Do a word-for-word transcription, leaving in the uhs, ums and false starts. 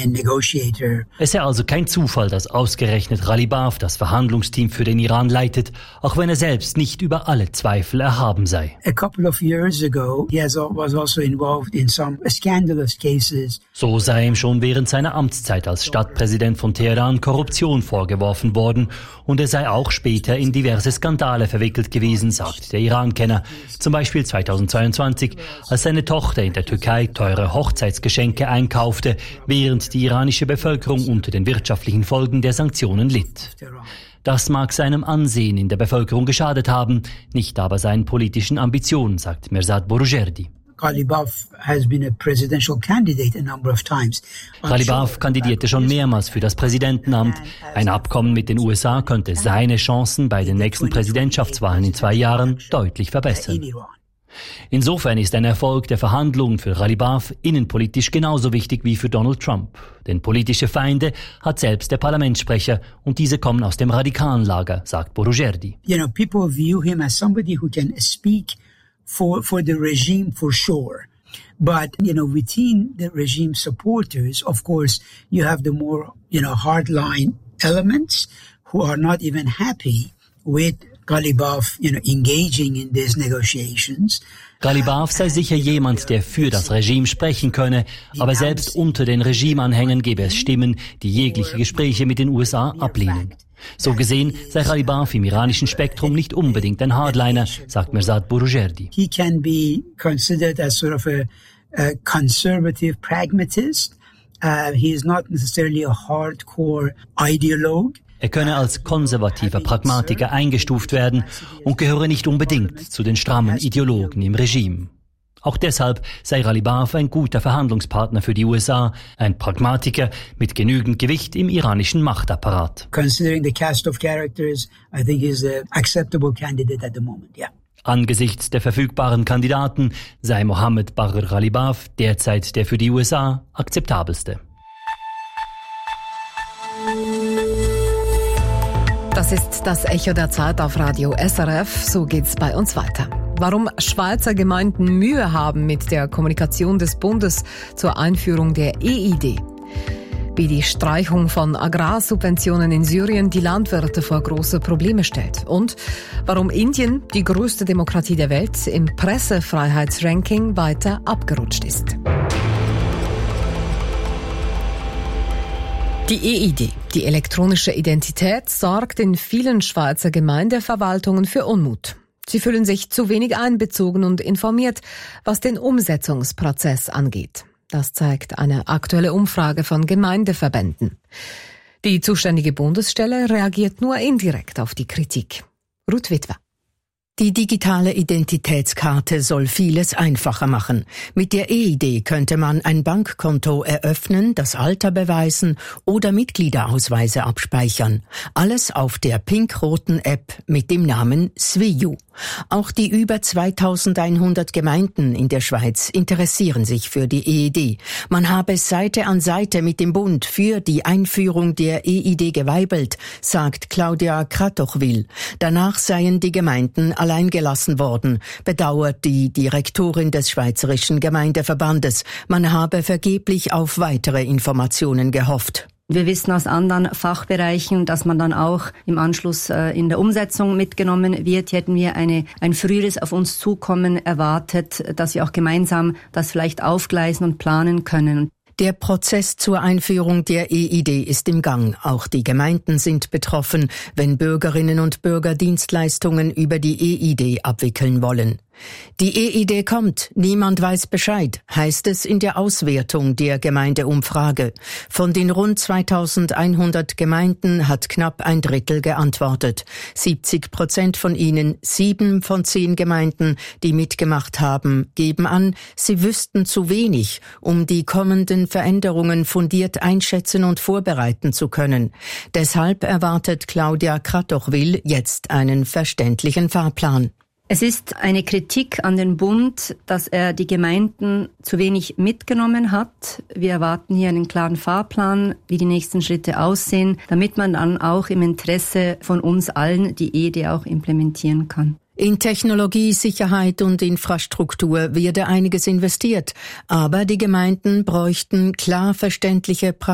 and negotiator. Es sei also kein Zufall, dass ausgerechnet Ghalibaf das Verhandlungsteam für den Iran leitet, auch wenn er selbst nicht über alle Zweifel erhaben sei. A couple of years ago, he has, was also involved in some scandalous cases. So sei ihm schon während seiner Amtszeit als Stadtpräsident von Teheran Korruption vorgeworfen worden und er sei auch später in diverse Skandale verwickelt gewesen, sagt der Iran-Kenner. Zum Beispiel zweitausendzweiundzwanzig, als seine Tochter in der Türkei teure Hochzeitsgeschenke einkaufte, während die iranische Bevölkerung unter den wirtschaftlichen Folgen der Sanktionen litt. Das mag seinem Ansehen in der Bevölkerung geschadet haben, nicht aber seinen politischen Ambitionen, sagt Mirsad Boroujerdi. Ghalibaf has been a presidential candidate a number of times. Ghalibaf kandidierte schon mehrmals für das Präsidentenamt. Ein Abkommen mit den U S A könnte seine Chancen bei den nächsten Präsidentschaftswahlen in zwei Jahren deutlich verbessern. Insofern ist ein Erfolg der Verhandlungen für Ghalibaf innenpolitisch genauso wichtig wie für Donald Trump. Denn politische Feinde hat selbst der Parlamentssprecher und diese kommen aus dem radikalen Lager, sagt Boroujerdi. You know, people view him as somebody who can speak for for the regime for sure. But, you know, within the regime supporters, of course, you have the more, you know, hardline elements who are not even happy with Ghalibaf, you know, engaging in these negotiations. Ghalibaf sei sicher jemand, der für das Regime sprechen könne, aber selbst unter den Regimeanhängern gäbe es Stimmen, die jegliche Gespräche mit den U S A ablehnen. So gesehen sei Ghalibaf im iranischen Spektrum nicht unbedingt ein Hardliner, sagt Mirsad Boroujerdi. He can be considered as sort of a, a conservative pragmatist. Uh, he is not necessarily a hardcore ideologue. Er könne als konservativer Pragmatiker eingestuft werden und gehöre nicht unbedingt zu den strammen Ideologen im Regime. Auch deshalb sei Ghalibaf ein guter Verhandlungspartner für die U S A, ein Pragmatiker mit genügend Gewicht im iranischen Machtapparat. Considering the cast of characters, I think he's an acceptable candidate at the moment, yeah. Angesichts der verfügbaren Kandidaten sei Mohammad Bagher Ghalibaf derzeit der für die U S A akzeptabelste. Das ist das Echo der Zeit auf Radio S R F. So geht's bei uns weiter. Warum Schweizer Gemeinden Mühe haben mit der Kommunikation des Bundes zur Einführung der E I D. Wie die Streichung von Agrarsubventionen in Syrien die Landwirte vor große Probleme stellt. Und warum Indien, die größte Demokratie der Welt, im Pressefreiheitsranking weiter abgerutscht ist. Die E I D, die elektronische Identität, sorgt in vielen Schweizer Gemeindeverwaltungen für Unmut. Sie fühlen sich zu wenig einbezogen und informiert, was den Umsetzungsprozess angeht. Das zeigt eine aktuelle Umfrage von Gemeindeverbänden. Die zuständige Bundesstelle reagiert nur indirekt auf die Kritik. Ruth Witwer. Die digitale Identitätskarte soll vieles einfacher machen. Mit der E I D könnte man ein Bankkonto eröffnen, das Alter beweisen oder Mitgliederausweise abspeichern. Alles auf der pink-roten App mit dem Namen Swiyu. Auch die über zweitausendeinhundert Gemeinden in der Schweiz interessieren sich für die E I D. Man habe Seite an Seite mit dem Bund für die Einführung der E I D geweibelt, sagt Claudia Kratochwil. Danach seien die Gemeinden allein gelassen worden, bedauert die Direktorin des Schweizerischen Gemeindeverbandes. Man habe vergeblich auf weitere Informationen gehofft. Wir wissen aus anderen Fachbereichen, dass man dann auch im Anschluss äh, in der Umsetzung mitgenommen wird. Hier hätten wir eine, ein früheres auf uns zukommen erwartet, dass wir auch gemeinsam das vielleicht aufgleisen und planen können. Der Prozess zur Einführung der E I D ist im Gang. Auch die Gemeinden sind betroffen, wenn Bürgerinnen und Bürger Dienstleistungen über die E I D abwickeln wollen. Die E I D kommt, niemand weiß Bescheid, heißt es in der Auswertung der Gemeindeumfrage. Von den rund zweitausendeinhundert Gemeinden hat knapp ein Drittel geantwortet. siebzig Prozent von ihnen, sieben von zehn Gemeinden, die mitgemacht haben, geben an, sie wüssten zu wenig, um die kommenden Veränderungen fundiert einschätzen und vorbereiten zu können. Deshalb erwartet Claudia Kratochwil jetzt einen verständlichen Fahrplan. Es ist eine Kritik an den Bund, dass er die Gemeinden zu wenig mitgenommen hat. Wir erwarten hier einen klaren Fahrplan, wie die nächsten Schritte aussehen, damit man dann auch im Interesse von uns allen die E I D auch implementieren kann. In Technologie, Sicherheit und Infrastruktur werde einiges investiert, aber die Gemeinden bräuchten klar verständliche